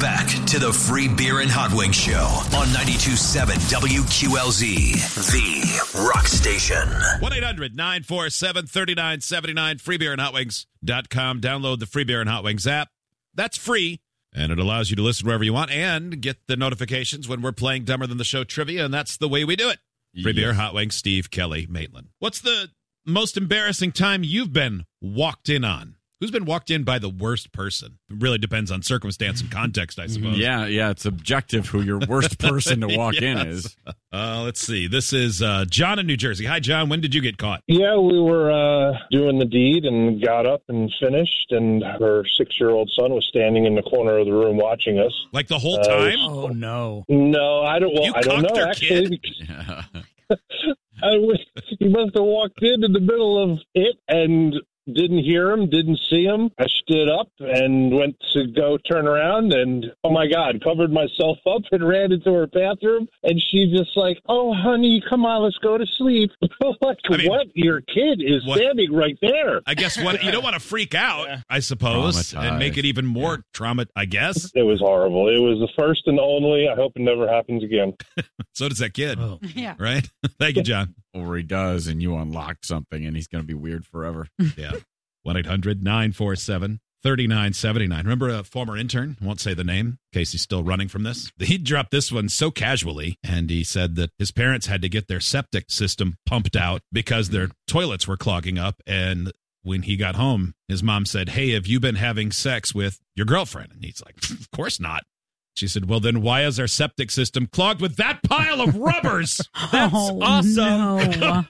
back to the Free Beer and Hot Wings Show on 92.7 WQLZ, the rock station. 1-800-947-3979, freebeerandhotwings.com. Download the Free Beer and Hot Wings app. That's free, and it allows you to listen wherever you want and get the notifications when we're playing Dumber Than the Show trivia, and that's the way we do it. Free Beer, Hot Wings, Steve, Kelly, Maitland. What's the most embarrassing time you've been walked in on? Who's been walked in by the worst person? It really depends on circumstance and context, I suppose. Yeah, it's objective who your worst person to walk in is. Let's see. This is John in New Jersey. Hi, John. When did you get caught? Yeah, we were doing the deed and got up and finished, and her 6-year-old son was standing in the corner of the room watching us. Like the whole time? Oh, no. No, I don't. Well, You I don't cocked know. her Actually, kid? he must have walked in the middle of it and didn't hear him, didn't see him. I stood up and went to go turn around and, oh my God, covered myself up and ran into her bathroom. And she just like, oh, honey, come on, let's go to sleep. Like, I mean, what? Your kid is standing right there. I guess what you don't want to freak out, I suppose, and make it even more trauma, I guess. It was horrible. It was the first and only. I hope it never happens again. So does that kid. Oh. Yeah. Right? Thank you, John. Or he does, and you unlock something, and he's going to be weird forever. Yeah. 1-800-947-3979. Remember a former intern? I won't say the name in case he's still running from this. He dropped this one so casually, and he said that his parents had to get their septic system pumped out because their toilets were clogging up. And when he got home, his mom said, hey, have you been having sex with your girlfriend? And he's like, of course not. She said, well, then why is our septic system clogged with that pile of rubbers? That's awesome. No.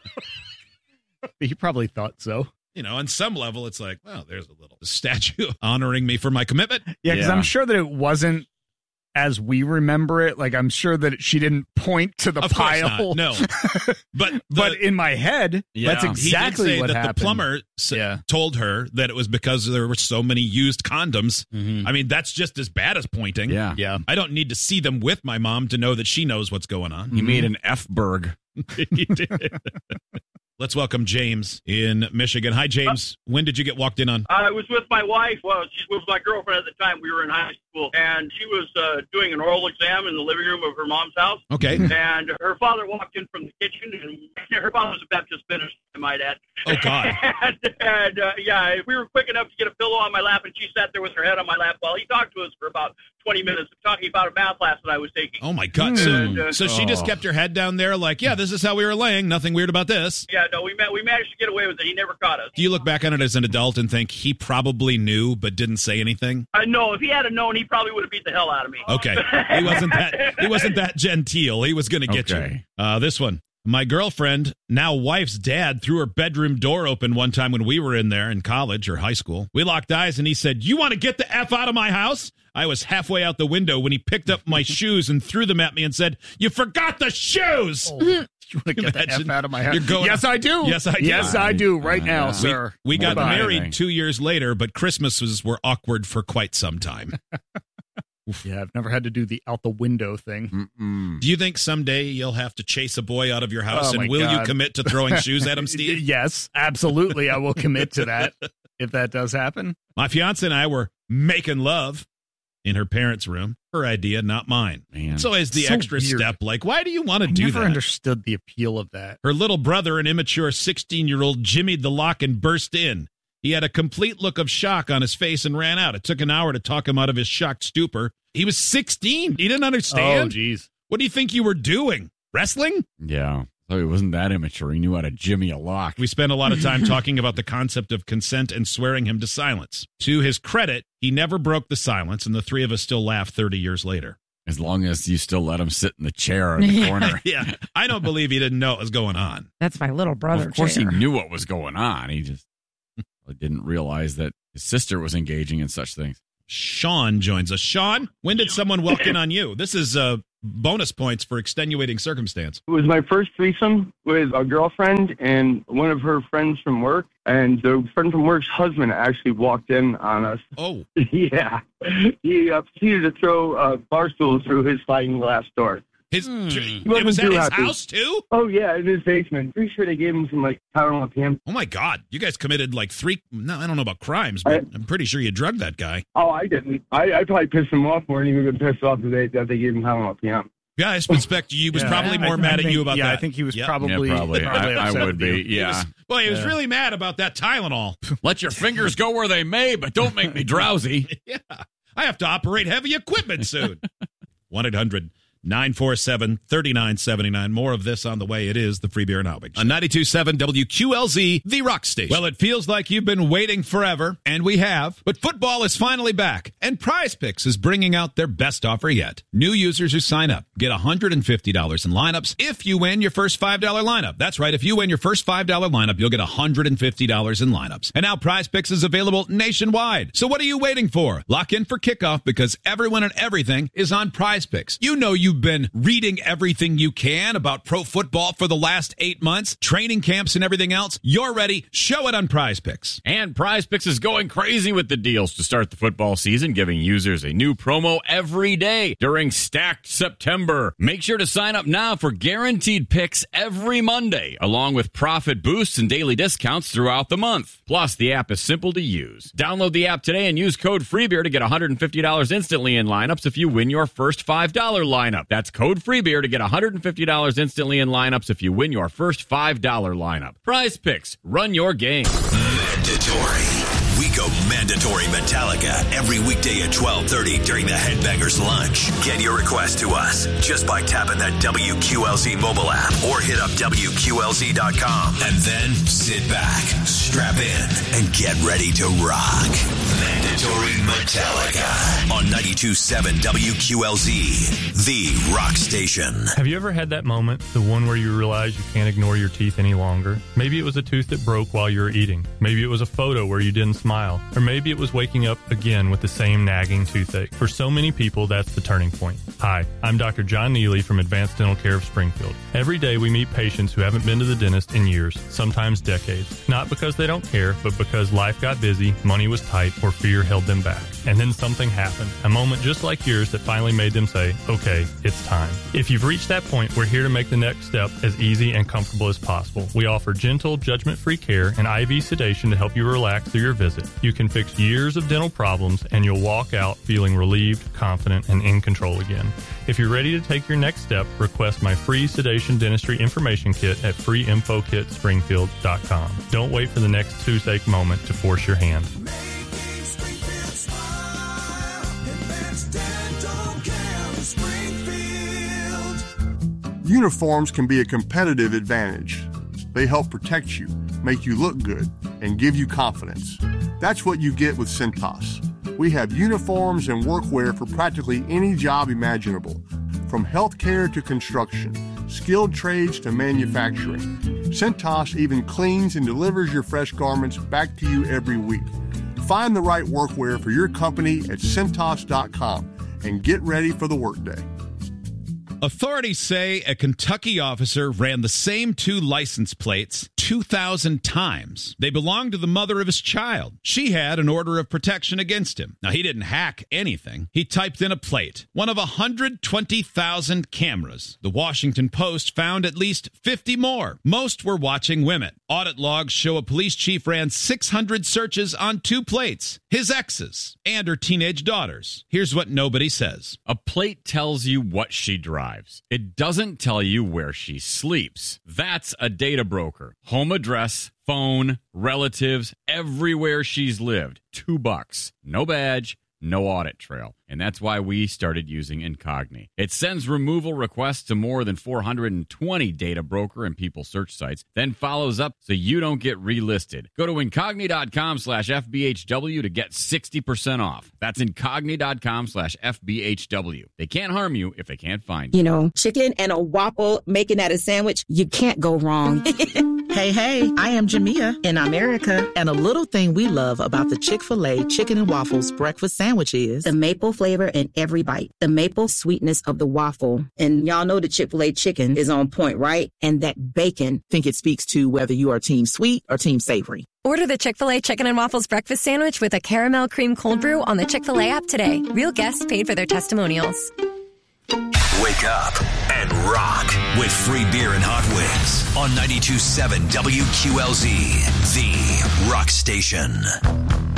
He probably thought so. You know, on some level, it's like, well, there's a little statue honoring me for my commitment. Yeah, because Yeah. I'm sure that it wasn't as we remember it. Like, I'm sure that she didn't point to the Of course pile. not. No. But But in my head, Yeah. that's he did exactly say what that happened. the plumber told her that it was because there were so many used condoms. Mhm. I mean, that's just as bad as pointing. Yeah. Yeah. I don't need to see them with my mom to know that she knows what's going on. He made an F-berg. He did. Let's welcome James in Michigan. Hi, James. When did you get walked in on? I was with my wife. Well, she was my girlfriend at the time. We were in high school, and she was doing an oral exam in the living room of her mom's house. Okay. And her father walked in from the kitchen, and her father was a Baptist minister, I might add. Oh, God. and yeah, we were quick enough to get a pillow on my lap, and she sat there with her head on my lap while he talked to us for about 20 minutes, talking about a math class that I was taking. Oh, my God. So she just kept her head down there like, yeah, this is how we were laying. Nothing weird about this. Yeah, no, we managed to get away with it. He never caught us. Do you look back on it as an adult and think he probably knew but didn't say anything? I know. If he had known, he probably would have beat the hell out of me. Okay. He wasn't that genteel. He was going to get you. This one. My girlfriend, now wife's dad, threw her bedroom door open one time when we were in there in college or high school. We locked eyes and he said, you want to get the F out of my house? I was halfway out the window when he picked up my shoes and threw them at me and said, you forgot the shoes! Oh. You want to get the F out of my house? Yes, I do. Yes, I do. Yes, I do right now, sir. We got Bye-bye. married 2 years later, but Christmases were awkward for quite some time. Yeah, I've never had to do the out the window thing. Do you think someday you'll have to chase a boy out of your house, Oh, and my will you God. commit to throwing shoes at him, Steve? Yes, absolutely. I will commit to that if that does happen. My fiance and I were making love in her parents' room. Her idea, not mine. Man. So as the So extra weird. step, like, why do you want to I do never that? understood the appeal of that. Her little brother, an immature 16-year-old, jimmied the lock and burst in. He had a complete look of shock on his face and ran out. It took an hour to talk him out of his shocked stupor. He was 16. He didn't understand. Oh, geez. What do you think you were doing? Wrestling? Yeah. So he wasn't that immature. He knew how to jimmy a lock. We spent a lot of time talking about the concept of consent and swearing him to silence. To his credit, he never broke the silence, and the three of us still laugh 30 years later. As long as you still let him sit in the chair in the corner. Yeah, I don't believe he didn't know what was going on. That's my little brother. Of course chair. he knew what was going on. He just didn't realize that his sister was engaging in such things. Sean joins us. Sean, when did someone walk in on you? This is bonus points for extenuating circumstance. It was my first threesome with a girlfriend and one of her friends from work. And the friend from work's husband actually walked in on us. Oh. Yeah. He proceeded to throw bar stools through his sliding glass door. It wasn't was at too his happy. house, too? Oh, yeah, in his basement. Pretty sure they gave him some, Tylenol PM. Oh, my God. You guys committed, I don't know about crimes, but I'm pretty sure you drugged that guy. Oh, I didn't. I probably pissed him off more than he would have been pissed off that they gave him Tylenol PM. Yeah, I suspect he was probably more mad at you about that. I think he was Yep. probably I upset would with be. you. Yeah. He was really mad about that Tylenol. Let your fingers go where they may, but don't make me drowsy. Yeah. I have to operate heavy equipment soon. 1-800-947-3979. More of this on the way. It is the Free Beer and Hot Wings. On 92.7 WQLZ, the rock station. Well, it feels like you've been waiting forever, and we have. But football is finally back, and Prize Picks is bringing out their best offer yet. New users who sign up get $150 in lineups if you win your first $5 lineup. That's right. If you win your first $5 lineup, you'll get $150 in lineups. And now Prize Picks is available nationwide. So what are you waiting for? Lock in for kickoff because everyone and everything is on Prize Picks. You know you've been reading everything you can about pro football for the last 8 months, training camps and everything else. You're ready. Show it on Prize Picks. And Prize Picks is going crazy with the deals to start the football season, giving users a new promo every day during Stacked September. Make sure to sign up now for guaranteed picks every Monday, along with profit boosts and daily discounts throughout the month. Plus, the app is simple to use. Download the app today and use code FREEBEER to get $150 instantly in lineups if you win your first $5 lineup. That's code FREEBEER to get $150 instantly in lineups if you win your first $5 lineup. Prize Picks. Run your game. Mandatory. We go mandatory Metallica every weekday at 12:30 during the Headbangers Lunch. Get your request to us just by tapping that WQLZ mobile app or hit up WQLZ.com. And then sit back, strap in, and get ready to rock. Mandatory Metallica on 92.7 WQLZ, the rock station. Have you ever had that moment, the one where you realize you can't ignore your teeth any longer? Maybe it was a tooth that broke while you were eating. Maybe it was a photo where you didn't smile. Or maybe it was waking up again with the same nagging toothache. For so many people, that's the turning point. Hi, I'm Dr. John Neely from Advanced Dental Care of Springfield. Every day we meet patients who haven't been to the dentist in years, sometimes decades. Not because they don't care, but because life got busy, money was tight, or fear held them back. And then something happened. A moment just like yours that finally made them say, okay, it's time. If you've reached that point, we're here to make the next step as easy and comfortable as possible. We offer gentle, judgment-free care and IV sedation to help you relax through your visit. You can fix years of dental problems and you'll walk out feeling relieved, confident, and in control again. If you're ready to take your next step, request my free sedation dentistry information kit at freeinfokitspringfield.com. Don't wait for the next toothache moment to force your hand. Uniforms can be a competitive advantage. They help protect you, make you look good, and give you confidence. That's what you get with Cintas. We have uniforms and workwear for practically any job imaginable, from healthcare to construction, skilled trades to manufacturing. Cintas even cleans and delivers your fresh garments back to you every week. Find the right workwear for your company at Cintas.com and get ready for the workday. Authorities say a Kentucky officer ran the same 2 license plates 2,000 times. They belonged to the mother of his child. She had an order of protection against him. Now, he didn't hack anything. He typed in a plate, one of 120,000 cameras. The Washington Post found at least 50 more. Most were watching women. Audit logs show a police chief ran 600 searches on 2 plates, his exes and her teenage daughters. Here's what nobody says. A plate tells you what she drives. It doesn't tell you where she sleeps. That's a data broker. Home address, phone, relatives, everywhere she's lived. $2. No badge, no audit trail. And that's why we started using Incogni. It sends removal requests to more than 420 data broker and people search sites, then follows up so you don't get relisted. Go to Incogni.com/FBHW to get 60% off. That's Incogni.com/FBHW. They can't harm you if they can't find you. You know, chicken and a waffle, making that a sandwich, you can't go wrong. Hey, I am Jamia in America. And a little thing we love about the Chick-fil-A Chicken and Waffles breakfast sandwich is the maple flavor in every bite, the maple sweetness of the waffle. And y'all know the Chick-fil-A chicken is on point, right? And that bacon. Think it speaks to whether you are team sweet or team savory. Order the Chick-fil-A Chicken and Waffles breakfast sandwich with a caramel cream cold brew on the Chick-fil-A app today. Real guests paid for their testimonials. Wake up and rock with free beer and hot wings on 92.7 WQLZ, the rock station.